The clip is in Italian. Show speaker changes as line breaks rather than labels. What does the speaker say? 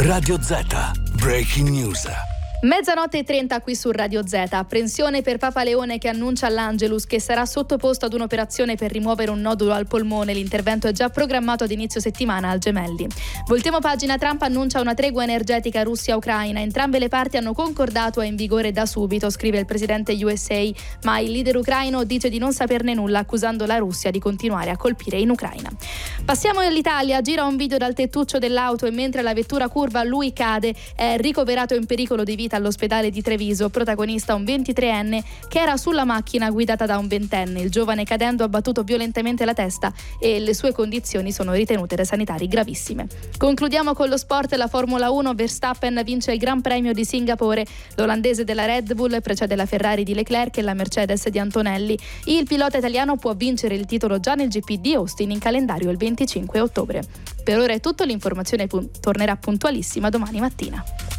Radio Z. Breaking News.
00:30 qui su Radio Z. Apprensione per Papa Leone che annuncia all'Angelus che sarà sottoposto ad un'operazione per rimuovere un nodulo al polmone. L'intervento è già programmato ad inizio settimana al Gemelli. Voltiamo pagina. Trump annuncia una tregua energetica Russia-Ucraina. Entrambe le parti hanno concordato è in vigore da subito, scrive il presidente USA, ma il leader ucraino dice di non saperne nulla, accusando la Russia di continuare a colpire in Ucraina. Passiamo all'Italia. Gira un video dal tettuccio dell'auto e mentre la vettura curva lui cade. È ricoverato in pericolo di vita all'ospedale di Treviso. Protagonista un 23enne che era sulla macchina guidata da un 20enne. Il giovane cadendo ha battuto violentemente la testa e le sue condizioni sono ritenute dai sanitari gravissime. Concludiamo con lo sport. La Formula 1. Verstappen vince il Gran Premio di Singapore. L'olandese della Red Bull precede la Ferrari di Leclerc e la Mercedes di Antonelli. Il pilota italiano può vincere il titolo già nel GP di Austin in calendario il 25 ottobre. Per ora è tutto, l'informazione tornerà puntualissima domani mattina.